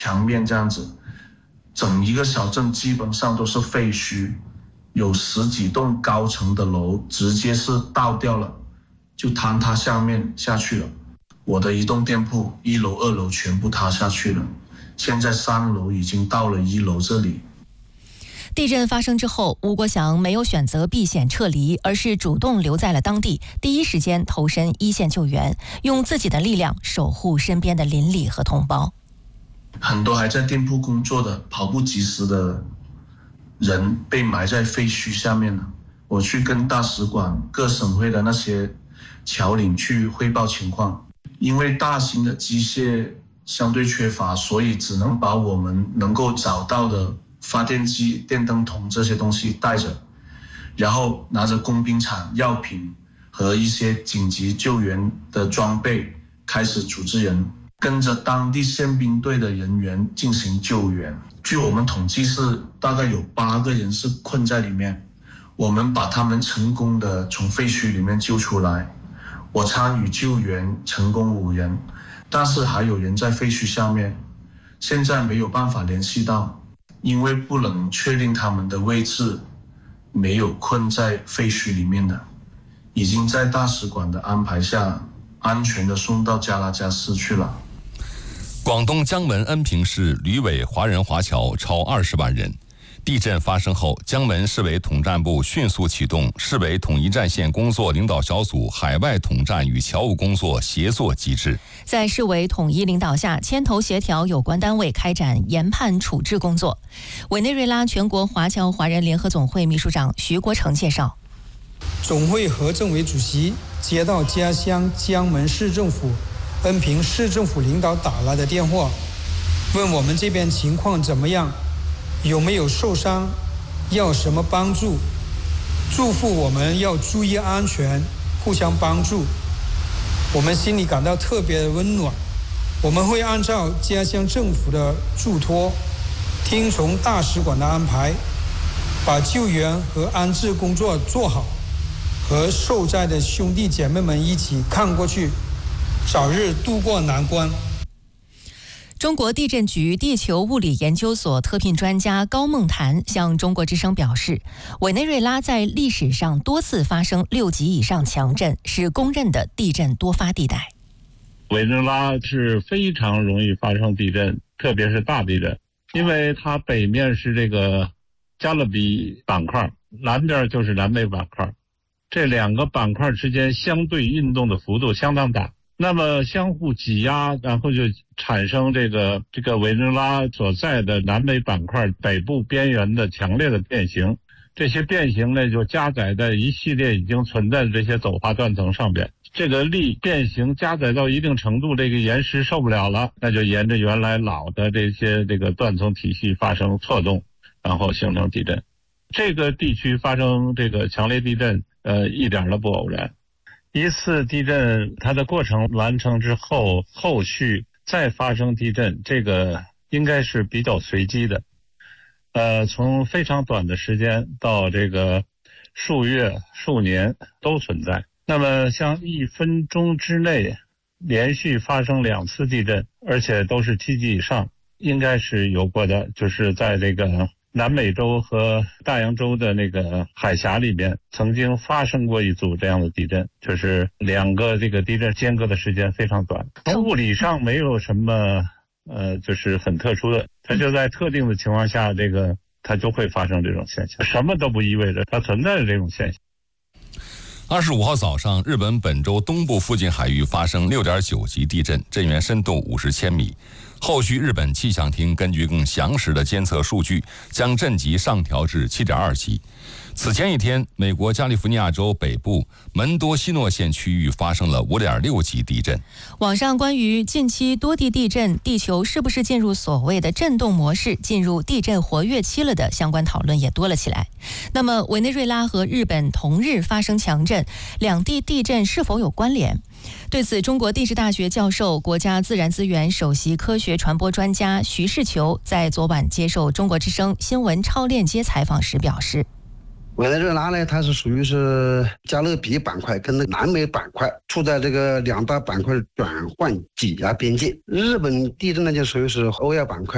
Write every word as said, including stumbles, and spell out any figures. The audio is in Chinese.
墙面这样子，整一个小镇基本上都是废墟，有十几栋高层的楼直接是倒掉了，就坍塌下面下去了。我的一栋店铺一楼二楼全部塌下去了，现在三楼已经到了一楼这里。 地震发生之后，吴国祥没有选择避险撤离，而是主动留在了当地，第一时间投身一线救援，用自己的力量守护身边的邻里和同胞。 很多还在店铺工作的跑不及时的人被埋在废墟下面了。我去跟大使馆、各省会的那些侨领去汇报情况，因为大型的机械相对缺乏，所以只能把我们能够找到的发电机、电灯筒这些东西带着，然后拿着工兵铲、药品和一些紧急救援的装备，开始组织人跟着当地宪兵队的人员进行救援。据我们统计是大概有八个人是困在里面，我们把他们成功的从废墟里面救出来。我参与救援，成功五人，但是还有人在废墟下面，现在没有办法联系到，因为不能确定他们的位置，没有困在废墟里面的，已经在大使馆的安排下安全的送到加拉加市去了。 广东江门恩平市旅委华人华侨超二十万人。地震发生后，江门市委统战部迅速启动市委统一战线工作领导小组海外统战与侨务工作协作机制， 在市委统一领导下，牵头协调有关单位开展研判处置工作。委内瑞拉全国华侨华人联合总会秘书长徐国成介绍， 总会何政委主席接到家乡江门市政府、恩平市政府领导打来的电话，问我们这边情况怎么样，有没有受伤，要什么帮助，嘱咐我们要注意安全，互相帮助。我们心里感到特别温暖。我们会按照家乡政府的嘱托，听从大使馆的安排，把救援和安置工作做好，和受灾的兄弟姐妹们一起看过去，早日渡过难关。 中国地震局地球物理研究所特聘专家高梦谭向中国之声表示，委内瑞拉在历史上多次发生六级以上强震，是公认的地震多发地带。 委内瑞拉是非常容易发生地震，特别是大地震，因为它北面是这个加勒比板块，南边就是南美板块，这两个板块之间相对运动的幅度相当大。那么相互挤压，然后就产生这个这个委内瑞拉所在的南美板块北部边缘的强烈的变形，这些变形呢就加载在一系列已经存在的这些陡化断层上边。这个力变形加载到一定程度，这个岩石受不了了，那就沿着原来老的这些这个断层体系发生错动，然后形成地震。这个地区发生这个强烈地震，呃，一点都不偶然。一次地震它的过程完成之后，后续再发生地震，这个应该是比较随机的，呃，从非常短的时间到这个数月、数年都存在。那么像一分钟之内连续发生两次地震，而且都是七级以上，应该是有过的，就是在这个南美洲和大洋洲的那个海峡里面曾经发生过一组这样的地震，就是两个这个地震间隔的时间非常短，从物理上没有什么呃就是很特殊的，它就在特定的情况下，这个它就会发生这种现象，什么都不意味着它存在的这种现象。 二十五号早上，日本本州东部附近海域发生六点九级地震，震源深度五十千米。后续日本气象厅根据更详实的监测数据，将震级上调至七点二级。此前一天，美国加利福尼亚州北部门多西诺县区域发生了五点六级地震。 网上关于近期多地地震，地球是不是进入所谓的震动模式，进入地震活跃期了的相关讨论也多了起来。那么，委内瑞拉和日本同日发生强震，两地地震是否有关联？对此，中国地质大学教授、国家自然资源首席科学传播专家徐世球在昨晚接受中国之声新闻超链接采访时表示， 委内瑞拉呢，它是属于是加勒比板块跟南美板块处在这个两大板块转换挤压边界。日本地震呢，就属于是欧亚板块